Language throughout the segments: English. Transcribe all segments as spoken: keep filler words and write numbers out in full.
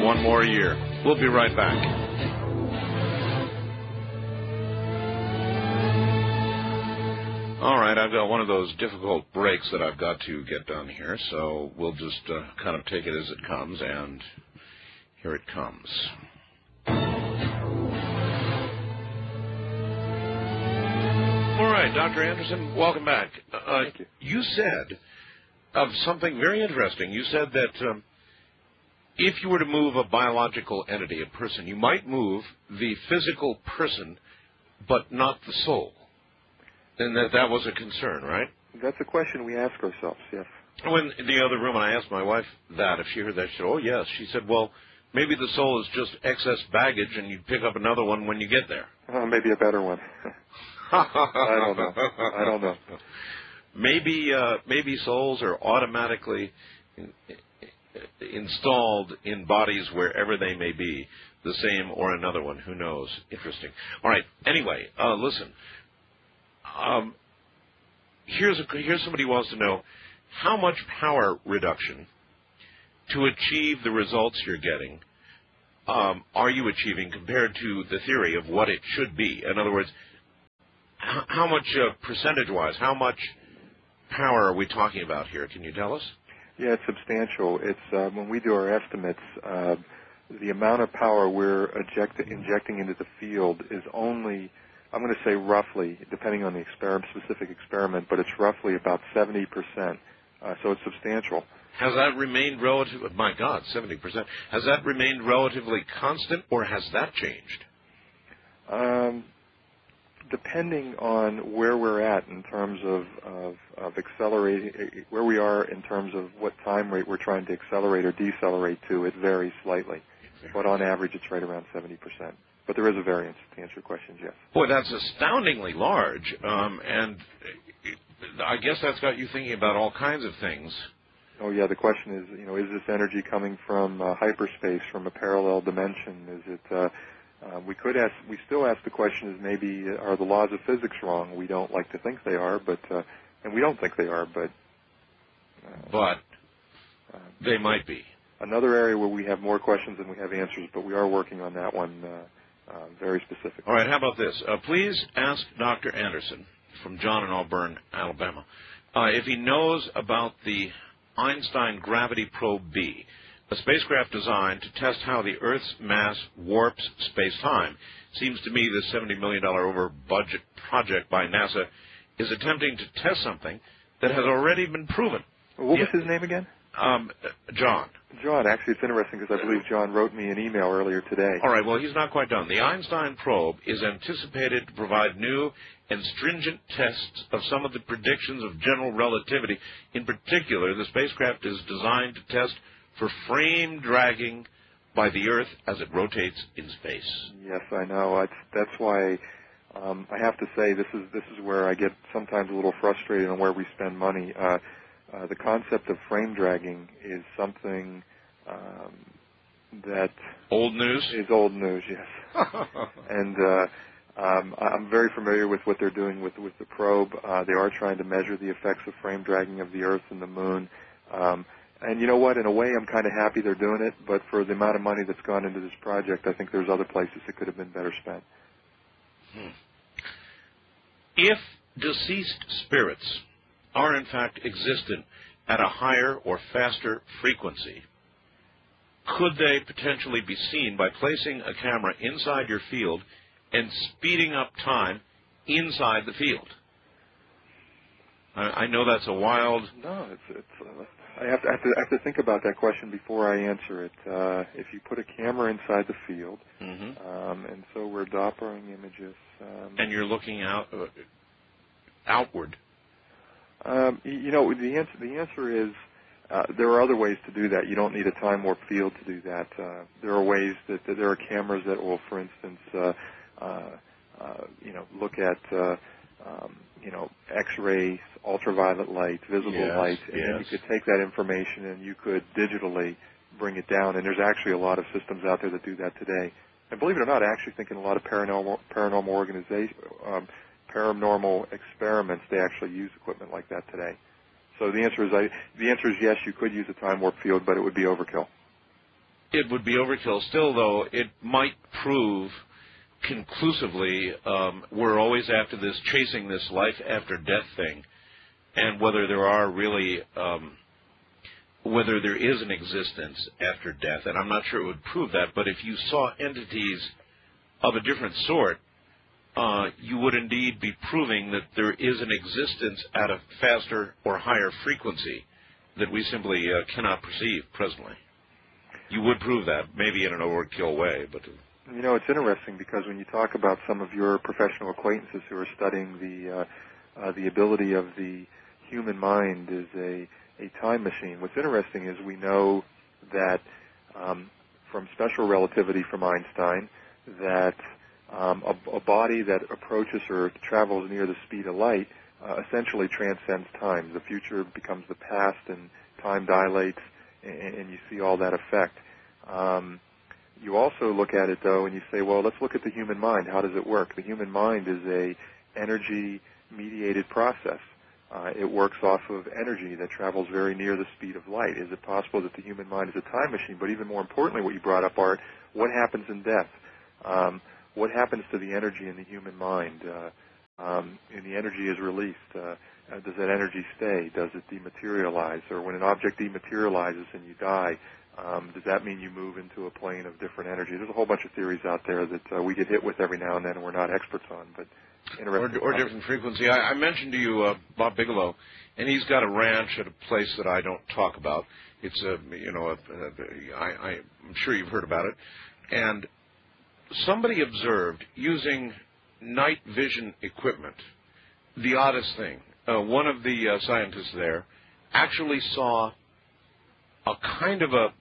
one more year. We'll be right back. All right, I've got one of those difficult breaks that I've got to get done here, so we'll just uh, kind of take it as it comes, and here it comes. All right, Doctor Anderson, welcome back. Uh, Thank you. You said of something very interesting. You said that um, if you were to move a biological entity, a person, you might move the physical person, but not the soul. And that that was a concern, right? That's a question we ask ourselves, yes. When in the other room, and I asked my wife that, if she heard that, she said, oh, yes. She said, well, maybe the soul is just excess baggage, and you pick up another one when you get there. Uh, maybe a better one. I don't know. I don't know. Maybe, uh, maybe souls are automatically in, installed in bodies wherever they may be, the same or another one. Who knows? Interesting. All right. Anyway, uh, listen. Um, here's a, here's somebody who wants to know how much power reduction to achieve the results you're getting um, are you achieving compared to the theory of what it should be? In other words, h- how much uh, percentage-wise, how much power are we talking about here? Can you tell us? Yeah, it's substantial. It's uh, when we do our estimates, uh, the amount of power we're eject- injecting into the field is only, I'm going to say roughly, depending on the experiment, specific experiment, but it's roughly about seventy percent. Uh, so it's substantial. Has that remained relative? My God, seventy percent. Has that remained relatively constant, or has that changed? Um, depending on where we're at in terms of, of, of accelerating, where we are in terms of what time rate we're trying to accelerate or decelerate to, it varies slightly. But on average, it's right around seventy percent. But there is a variance, to answer your question, yes. Boy, that's astoundingly large, um, and I guess that's got you thinking about all kinds of things. Oh, yeah, the question is, you know, is this energy coming from uh, hyperspace, from a parallel dimension? Is it, uh, uh, we could ask, we still ask the question is maybe, uh, are the laws of physics wrong? We don't like to think they are, but, uh, and we don't think they are, but. Uh, but uh, they might be. Another area where we have more questions than we have answers, but we are working on that one uh, uh, very specifically. All right, how about this? Uh, please ask Doctor Anderson from John in Auburn, Alabama, uh, if he knows about the Einstein Gravity Probe B, a spacecraft designed to test how the Earth's mass warps space-time. Seems to me this seventy million dollars over-budget project by NASA is attempting to test something that has already been proven. What was yeah. his name again? Um, John. John, actually, it's interesting because I believe John wrote me an email earlier today. All right, well, he's not quite done. The Einstein probe is anticipated to provide new and stringent tests of some of the predictions of general relativity. In particular, the spacecraft is designed to test for frame dragging by the Earth as it rotates in space. Yes, I know. That's, that's why um, I have to say this is this is where I get sometimes a little frustrated on where we spend money. Uh, Uh, the concept of frame dragging is something um, that old news is old news, yes. and uh, um, I'm very familiar with what they're doing with with the probe. Uh, they are trying to measure the effects of frame dragging of the Earth and the Moon. Um, and you know what? In a way, I'm kind of happy they're doing it. But for the amount of money that's gone into this project, I think there's other places that could have been better spent. Hmm. If deceased spirits are in fact existent at a higher or faster frequency, could they potentially be seen by placing a camera inside your field and speeding up time inside the field? I, I know that's a wild... No, it's... it's uh, I, have to, I, have to, I have to think about that question before I answer it. Uh, if you put a camera inside the field, mm-hmm. um, and so we're Dopplering images... Um, and you're looking out uh, outward... Um, you know, the answer, the answer is uh, there are other ways to do that. You don't need a time warp field to do that. Uh, there are ways that, that there are cameras that will, for instance, uh, uh, uh, you know, look at uh, um, you know X-rays, ultraviolet light, visible yes, light, and yes. then you could take that information and you could digitally bring it down. And there's actually a lot of systems out there that do that today. And believe it or not, I actually think in a lot of paranormal paranormal organizations. Um, paranormal experiments, they actually use equipment like that today. So the answer is I, the answer is yes, you could use a time warp field, but it would be overkill. it would be overkill. Still, though, it might prove conclusively um, we're always after this, chasing this life after death thing, and whether there are really, um, whether there is an existence after death. And I'm not sure it would prove that, but if you saw entities of a different sort, uh, you would indeed be proving that there is an existence at a faster or higher frequency that we simply uh, cannot perceive presently. You would prove that, maybe in an overkill way, but... You know, it's interesting because when you talk about some of your professional acquaintances who are studying the uh, uh, the ability of the human mind as a, a time machine, what's interesting is we know that um, from special relativity from Einstein that um, a, a body that approaches or travels near the speed of light uh, essentially transcends time. The future becomes the past and time dilates, and, and you see all that effect. Um, You also look at it, though, and you say, well, let's look at the human mind. How does it work? The human mind is a energy-mediated process. Uh, it works off of energy that travels very near the speed of light. Is it possible that the human mind is a time machine? But even more importantly, what you brought up, Art, what happens in death? Um, what happens to the energy in the human mind? Uh, um, and the energy is released. Uh, uh, does that energy stay? Does it dematerialize? Or when an object dematerializes and you die, Um, does that mean you move into a plane of different energy? There's a whole bunch of theories out there that uh, we get hit with every now and then and we're not experts on, but interesting. Or, or different frequency. I, I mentioned to you uh, Bob Bigelow, and he's got a ranch at a place that I don't talk about. It's a, you know, a, a, I, I'm sure you've heard about it. And somebody observed using night vision equipment, the oddest thing. Uh, one of the uh, scientists there actually saw a kind of a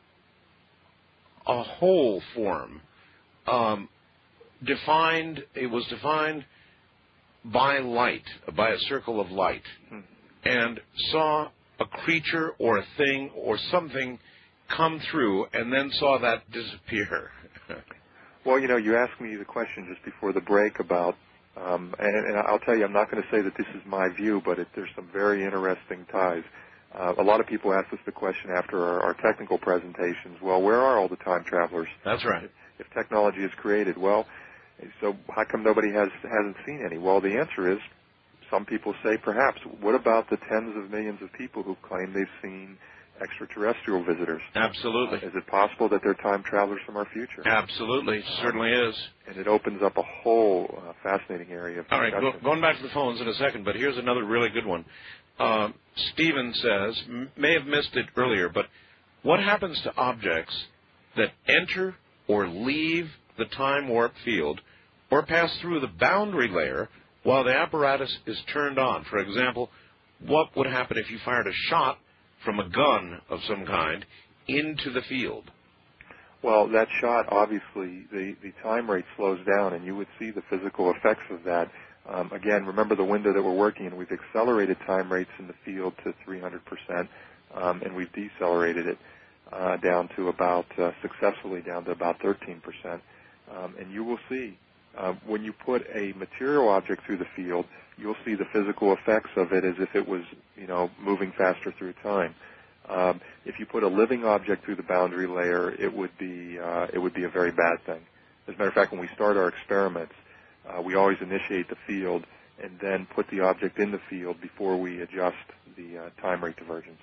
a hole form, um, defined, it was defined by light, by a circle of light, hmm. and saw a creature or a thing or something come through and then saw that disappear. Well, you know, you asked me the question just before the break about, um, and, and I'll tell you, I'm not going to say that this is my view, but it, there's some very interesting ties. Uh, a lot of people ask us the question after our, our technical presentations, well, where are all the time travelers? That's right. If, if technology is created, well, so how come nobody has, hasn't seen any? Well, the answer is, some people say perhaps. What about the tens of millions of people who claim they've seen extraterrestrial visitors? Absolutely. Uh, is it possible that they're time travelers from our future? Absolutely. It certainly is. And it opens up a whole uh, fascinating area of discussion. All right, go, going back to the phones in a second, but here's another really good one. Uh, Stephen says, may have missed it earlier, but what happens to objects that enter or leave the time warp field or pass through the boundary layer while the apparatus is turned on? For example, what would happen if you fired a shot from a gun of some kind into the field? Well, that shot, obviously, the, the time rate slows down, and you would see the physical effects of that. Um, again, remember the window that we're working in. We've accelerated time rates in the field to three hundred percent, um, and we've decelerated it uh, down to about, uh, successfully down to about thirteen percent. Um, and you will see, uh, when you put a material object through the field, you'll see the physical effects of it as if it was, you know, moving faster through time. Um, if you put a living object through the boundary layer, it would be uh, it would be a very bad thing. As a matter of fact, when we start our experiments, uh, we always initiate the field and then put the object in the field before we adjust the uh, time rate divergence,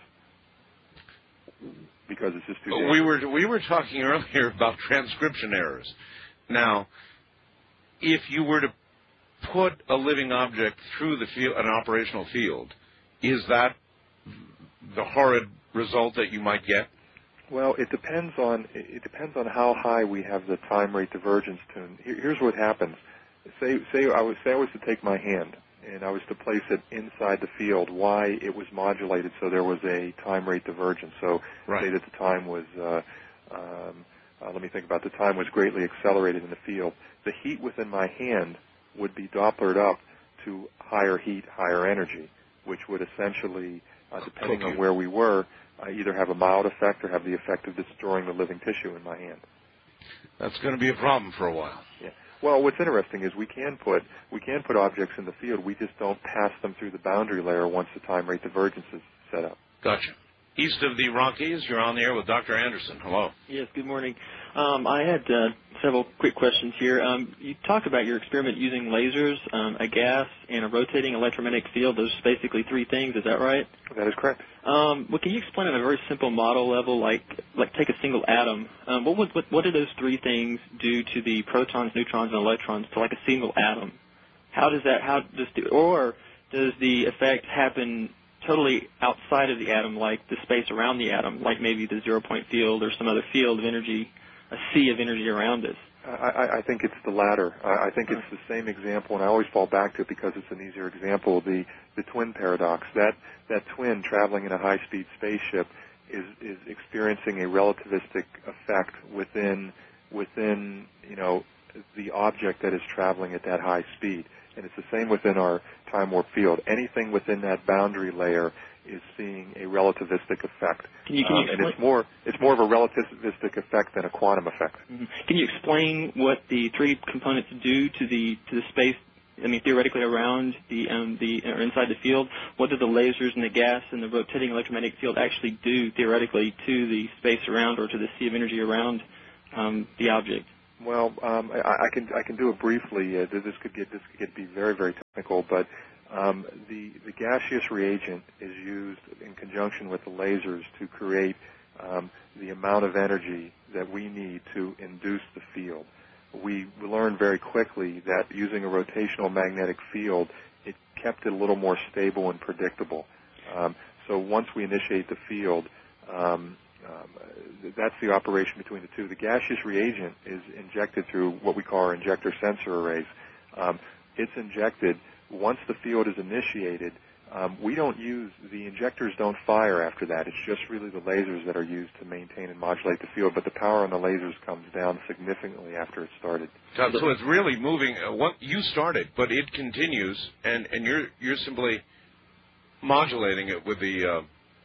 because it's just too dangerous. We were we were talking earlier about transcription errors. Now, if you were to put a living object through the field, an operational field, is that the horrid result that you might get? Well, it depends on it depends on how high we have the time rate divergence tuned. Here's what happens. Say say I was say I was to take my hand and I was to place it inside the field. Why it was modulated so there was a time rate divergence. So right. say that the time was uh, um, uh, let me think about the time was greatly accelerated in the field. The heat within my hand would be Dopplered up to higher heat, higher energy, which would essentially, uh, depending on where we were, uh, either have a mild effect or have the effect of destroying the living tissue in my hand. That's going to be a problem for a while. Yeah. Well, what's interesting is we can put we can put objects in the field. We just don't pass them through the boundary layer once the time rate divergence is set up. Gotcha. east of the Rockies. You're on the air with Doctor Anderson. Hello. Yes, good morning. Um, I had uh, several quick questions here. Um, you talked about your experiment using lasers, um, a gas, and a rotating electromagnetic field. Those are basically three things. Is that right? That is correct. Um, well, can you explain on a very simple model level, like like take a single atom? Um, what, would, what what do those three things do to the protons, neutrons, and electrons to like a single atom? How does that? How does the, or does the effect happen totally outside of the atom, like the space around the atom, like maybe the zero-point field or some other field of energy, a sea of energy around us? I, I think it's the latter. I think it's the same example, and I always fall back to it because it's an easier example, the, the twin paradox. That, that twin traveling in a high-speed spaceship is, is experiencing a relativistic effect within, within, you know, the object that is traveling at that high speed. And it's the same within our time warp field. Anything within that boundary layer is seeing a relativistic effect. Can you, can you um, and it's more it's more of a relativistic effect than a quantum effect. Mm-hmm. Can you explain what the three components do to the to the space? I mean, theoretically around the um, the or inside the field. What do the lasers and the gas and the rotating electromagnetic field actually do theoretically to the space around or to the sea of energy around um, the object? Well, um, I, I can I can do it briefly. Uh, this could get this could get be very very technical, but um, the the gaseous reagent is used in conjunction with the lasers to create um, the amount of energy that we need to induce the field. We learned very quickly that using a rotational magnetic field, it kept it a little more stable and predictable. Um, so once we initiate the field, um, Um, that's the operation between the two. The gaseous reagent is injected through what we call our injector sensor arrays. Um, it's injected once the field is initiated. Um, we don't use, the injectors don't fire after that. It's just really the lasers that are used to maintain and modulate the field, but the power on the lasers comes down significantly after it started. So, so it's really moving. Uh, what you started, but it continues, and, and you're you're simply modulating it with the uh,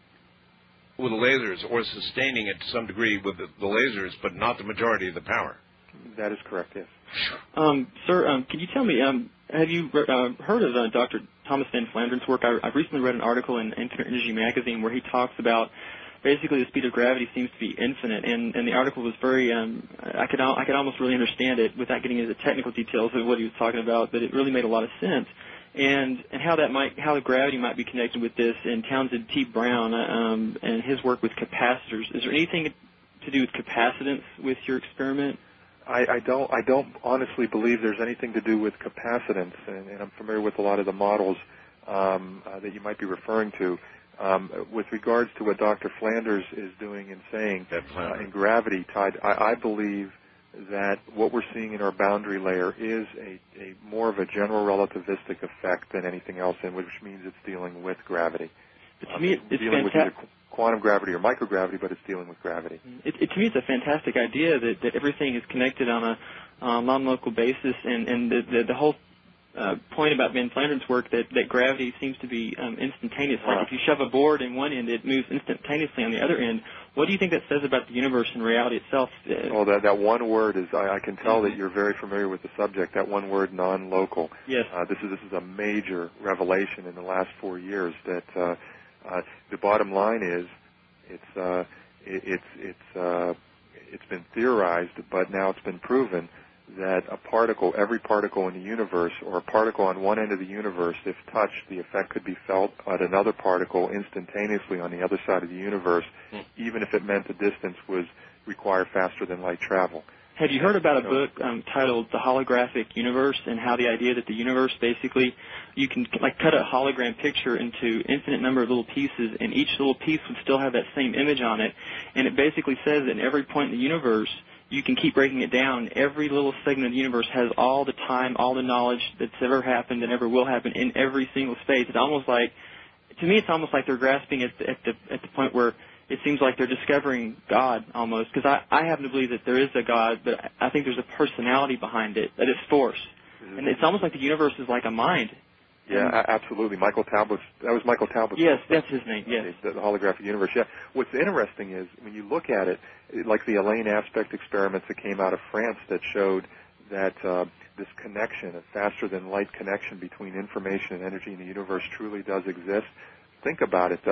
with the lasers, or sustaining it to some degree with the, the lasers, but not the majority of the power. That is correct, yes. Um, sir, um, can you tell me, um, have you uh, heard of uh, Doctor Thomas Van Flanderen's work? I, I've recently read an article in Infinite Energy magazine where he talks about basically the speed of gravity seems to be infinite, and, and the article was very, um, I could I could almost really understand it without getting into the technical details of what he was talking about, but it really made a lot of sense. And, and how that might, how the gravity might be connected with this, and Townsend T. Brown um, and his work with capacitors. Is there anything to do with capacitance with your experiment? I, I don't. I don't honestly believe there's anything to do with capacitance, and, and I'm familiar with a lot of the models um, uh, that you might be referring to. Um, with regards to what Doctor Flanders is doing and saying uh, in gravity tied, I, I believe that what we're seeing in our boundary layer is a, a more of a general relativistic effect than anything else, in which means it's dealing with gravity. But to um, me, it's, it's dealing fanta- with either quantum gravity or microgravity, but it's dealing with gravity. It, it, to me, it's a fantastic idea that, that everything is connected on a uh, non-local basis, and, and the, the, the whole uh, point about Van Flanderen's work that, that gravity seems to be um, instantaneous. Like Wow. if you shove a board in one end, it moves instantaneously on the other end. What do you think that says about the universe and reality itself? Oh, that that one word is. I, I can tell mm-hmm. that you're very familiar with the subject. That one word, non-local. Yes. Uh, this is this is a major revelation in the last four years. That uh, uh, the bottom line is, it's uh, it, it's it's uh, it's been theorized, but now it's been proven that a particle, every particle in the universe, or a particle on one end of the universe, if touched, the effect could be felt at another particle instantaneously on the other side of the universe, mm. even if it meant the distance was require faster than light travel. Have you heard about a book um, titled The Holographic Universe, and how the idea that the universe basically, you can like cut a hologram picture into infinite number of little pieces, and each little piece would still have that same image on it, and it basically says that in every point in the universe, you can keep breaking it down. Every little segment of the universe has all the time, all the knowledge that's ever happened and ever will happen in every single space. It's almost like, to me, it's almost like they're grasping at the, at the, at the point where it seems like they're discovering God almost. Because I, I happen to believe that there is a God, but I think there's a personality behind it, that is force. Mm-hmm. And it's almost like the universe is like a mind. Yeah, and absolutely. Michael Talbot, that was Michael Talbot. Yes, that's his name, yes. The, the holographic universe, yeah. What's interesting is, when you look at it, like the Elaine aspect experiments that came out of France that showed that uh, this connection, a faster-than-light connection between information and energy in the universe truly does exist. Think about it, though.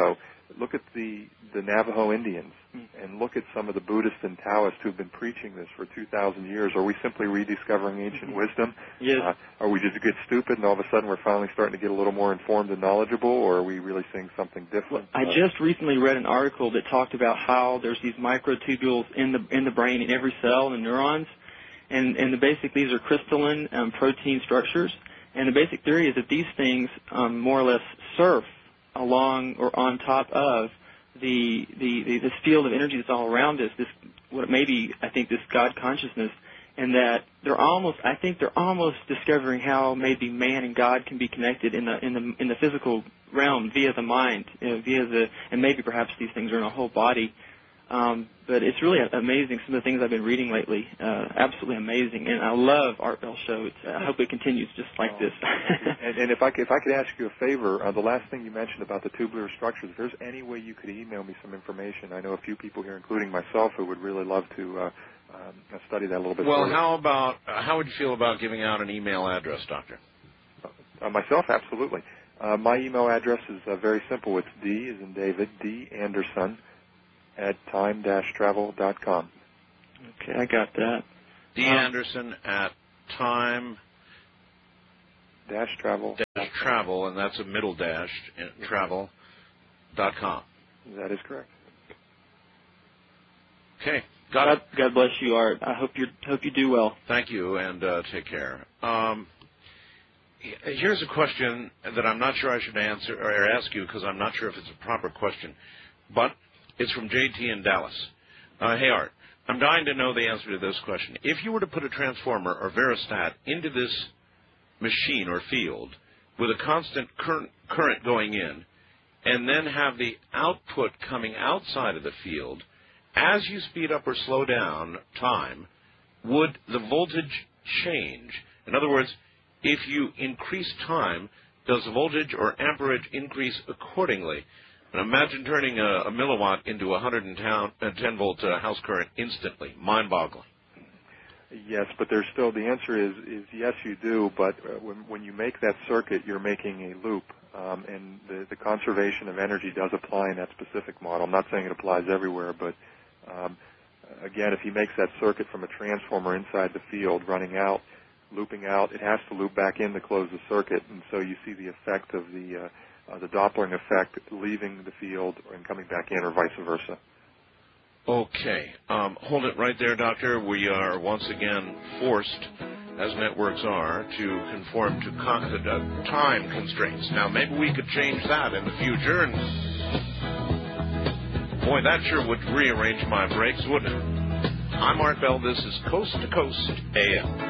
look at the, the Navajo Indians and look at some of the Buddhists and Taoists who've been preaching this for two thousand years. Are we simply rediscovering ancient mm-hmm. wisdom? Yes. Uh, are we just get stupid and all of a sudden we're finally starting to get a little more informed and knowledgeable, or are we really seeing something different? Well, I just recently read an article that talked about how there's these microtubules in the in the brain, in every cell, and neurons, and, and the basic, these are crystalline um, protein structures, and the basic theory is that these things um, more or less surf along or on top of the, the, the this field of energy that's all around us, this what maybe I think this God consciousness, and that they're almost I think they're almost discovering how maybe man and God can be connected in the in the in the physical realm via the mind, you know, via the and maybe perhaps these things are in a whole body. Um, but it's really amazing, some of the things I've been reading lately. Uh, absolutely amazing. And I love Art Bell Show. It's, uh, I hope it continues just like this. and, and if I could, if I could ask you a favor, uh, the last thing you mentioned about the tubular structures, if there's any way you could email me some information. I know a few people here, including myself, who would really love to uh, um, study that a little bit Well, further. how about, uh, how would you feel about giving out an email address, Doctor? Uh, myself, absolutely. Uh, my email address is uh, very simple. It's D as in David, D Anderson, at time dash travel dot com. Okay, I got that. D. Um, Anderson at time dash travel dash travel, and that's a middle dash, travel dot com. That is correct. Okay, got God, it. God bless you, Art. I hope you hope you do well. Thank you, and uh, take care. Um, here's a question that I'm not sure I should answer or ask you because I'm not sure if it's a proper question, but it's from J T in Dallas. Uh, hey, Art, I'm dying to know the answer to this question. If you were to put a transformer or varostat into this machine or field with a constant current, current going in, and then have the output coming outside of the field, as you speed up or slow down time, would the voltage change? In other words, if you increase time, does the voltage or amperage increase accordingly? And imagine turning a, a milliwatt into a one hundred ten volt uh, house current instantly. Mind-boggling. Yes, but there's still, the answer is, is yes, you do, but uh, when, when you make that circuit, you're making a loop, um, and the, the conservation of energy does apply in that specific model. I'm not saying it applies everywhere, but um, again, if he makes that circuit from a transformer inside the field running out, looping out, it has to loop back in to close the circuit, and so you see the effect of the uh, Uh, the Doppling effect leaving the field and coming back in, or vice versa. Okay. Um, hold it right there, Doctor. We are once again forced, as networks are, to conform to con- uh, time constraints. Now, maybe we could change that in the future, and boy, that sure would rearrange my brakes, wouldn't it? I'm Art Bell. This is Coast to Coast A M.